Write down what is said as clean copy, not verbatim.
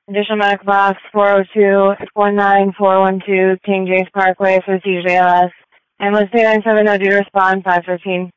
Additional medical box 402-19412 King James Parkway for CJLS. Ambulance 397, no due to respond, 513.